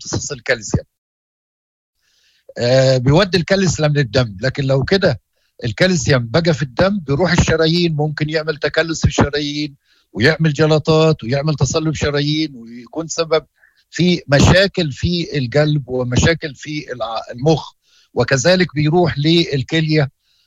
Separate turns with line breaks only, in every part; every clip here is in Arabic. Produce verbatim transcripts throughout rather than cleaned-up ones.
امتصاص الكالسيوم. آه بيودي الكالسيوم للدم، لكن لو كده الكالسيوم بقى في الدم بيروح الشرايين، ممكن يعمل تكلس في الشرايين ويعمل جلطات ويعمل تصلب شرايين، ويكون سبب في مشاكل في القلب ومشاكل في المخ، وكذلك بيروح للكلية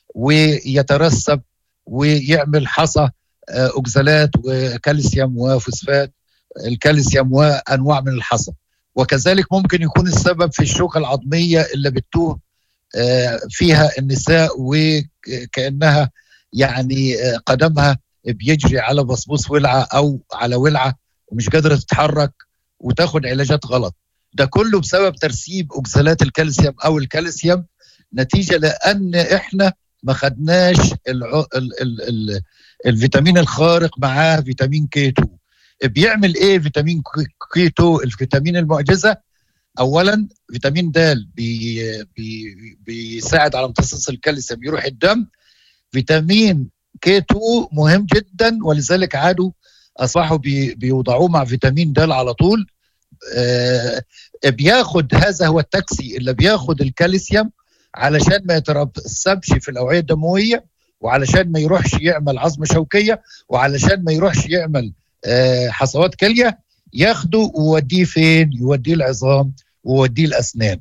ويترسب ويعمل حصى أكزالات وكالسيوم وفوسفات الكالسيوم وأنواع من الحصى. وكذلك ممكن يكون السبب في الشوكة العظمية اللي بتوه فيها النساء، وكأنها يعني قدمها بيجري على بصبوص ولعة أو على ولعة ومش قادرة تتحرك وتاخد علاجات غلط. ده كله بسبب ترسيب أكزالات الكالسيوم أو الكالسيوم، نتيجة لأن إحنا ما خدناش الع... ال... ال... ال... الفيتامين الخارق معاه فيتامين كي تو. بيعمل إيه فيتامين كي تو؟ الفيتامين المعجزة. أولا فيتامين د بي... بي... بيساعد على امتصاص الكالسيوم يروح الدم. فيتامين كي تو مهم جدا، ولذلك عادوا أصبحوا بي... بيوضعوه مع فيتامين د على طول. آه بياخد، هذا هو التاكسي اللي بياخد الكالسيوم علشان ما يترسبش في الأوعية الدموية، وعلشان ما يروحش يعمل عظمة شوكية، وعلشان ما يروحش يعمل آه حصوات كلية. ياخده ووديه فين؟ يوديه العظام ووديه الأسنان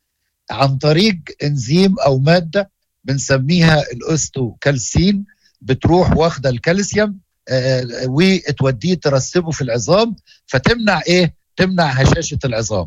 عن طريق انزيم أو مادة بنسميها الأوستوكالسين، بتروح واخدة الكالسيوم آه وتوديه ترسبه في العظام، فتمنع إيه؟ تمنع هشاشة العظام.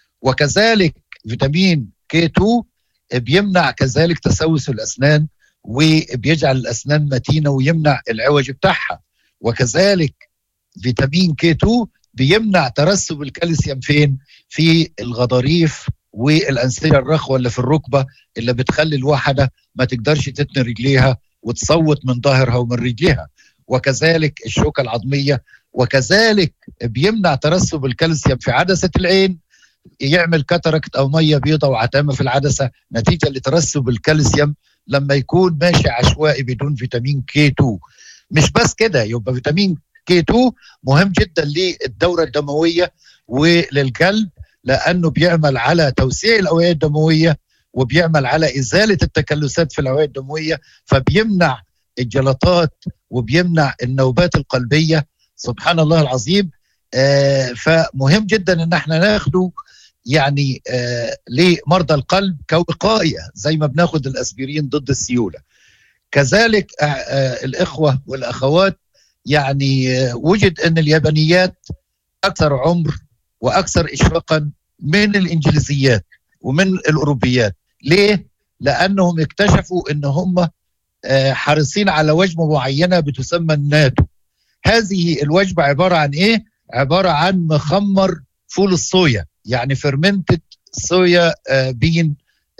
وكذلك فيتامين كي تو بيمنع كذلك تسوس الأسنان، وبيجعل الأسنان متينة ويمنع العوج بتاعها. وكذلك فيتامين كي تو بيمنع ترسب الكالسيوم فين؟ في الغضاريف والأنسجة الرخوة اللي في الركبة، اللي بتخلي الواحدة ما تقدرش تتني رجليها وتصوت من ظهرها ومن رجليها. وكذلك الشوكة العظمية. وكذلك بيمنع ترسب الكالسيوم في عدسة العين، يعمل كاتاراكت أو مية بيضة وعتامة في العدسة نتيجة لترسب الكالسيوم لما يكون ماشي عشوائي بدون فيتامين كي تو. مش بس كده، يبقى فيتامين كي تو مهم جدا للدورة الدموية وللقلب، لأنه بيعمل على توسيع الأوعية الدموية وبيعمل على إزالة التكلسات في الأوعية الدموية، فبيمنع الجلطات وبيمنع النوبات القلبية. سبحان الله العظيم. آه فمهم جدا ان احنا ناخده يعني آه لمرضى القلب كوقاية، زي ما بناخد الأسبرين ضد السيولة. كذلك آه آه الإخوة والأخوات، يعني آه وجد أن اليابانيات أكثر عمر وأكثر إشفاقا من الإنجليزيات ومن الأوروبيات. ليه؟ لأنهم اكتشفوا أن هم آه حريصين على وجبة معينة بتسمى الناتو. هذه الوجبة عبارة عن إيه؟ عبارة عن مخمر فول الصويا، يعني فرمنتد صويا آه بين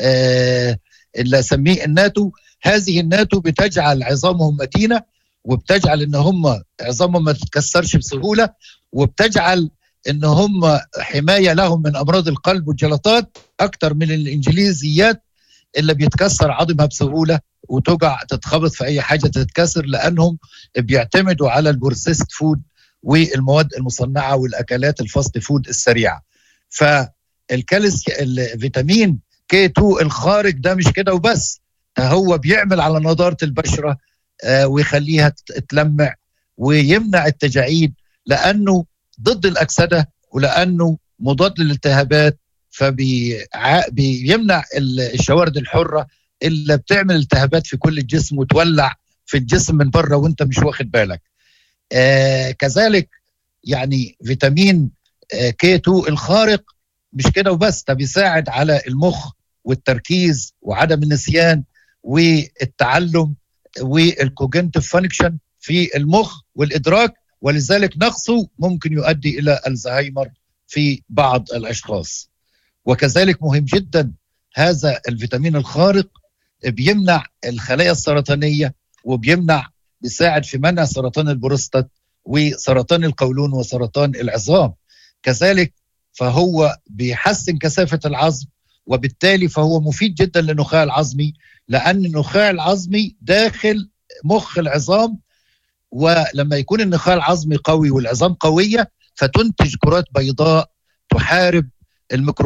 آه اللي أسميه الناتو. هذه الناتو بتجعل عظامهم متينة، وبتجعل إن هم عظامهم ما تتكسرش بسهولة، وبتجعل إن هم حماية لهم من أمراض القلب والجلطات أكتر من الإنجليزيات اللي بيتكسر عظمها بسهولة وتقع تتخبط في أي حاجة تتكسر، لأنهم بيعتمدوا على البروسيست فود والمواد المصنعة والأكلات الفاست فود السريعة. فالكالسيوم الفيتامين كي تو الخارق ده مش كده وبس، هو بيعمل على نضارة البشرة آه ويخليها تلمع ويمنع التجاعيد، لأنه ضد الأكسدة ولأنه مضاد للالتهابات، فبيمنع الشوارد الحرة اللي بتعمل التهابات في كل الجسم وتولع في الجسم من بره وانت مش واخد بالك. آه كذلك يعني فيتامين آه كي تو الخارق مش كده وبس، ده بيساعد على المخ والتركيز وعدم النسيان والتعلم والكوجنتيف فانكشن في المخ والإدراك، ولذلك نقصه ممكن يؤدي إلى الزهايمر في بعض الأشخاص. وكذلك مهم جدا هذا الفيتامين الخارق، بيمنع الخلايا السرطانية وبيمنع بيساعد في منع سرطان البروستات وسرطان القولون وسرطان العظام. كذلك فهو بيحسن كثافة العظم، وبالتالي فهو مفيد جدا للنخاع العظمي، لأن النخاع العظمي داخل مخ العظام، ولما يكون النخاع العظمي قوي والعظام قوية فتنتج كرات بيضاء تحارب الميكروبات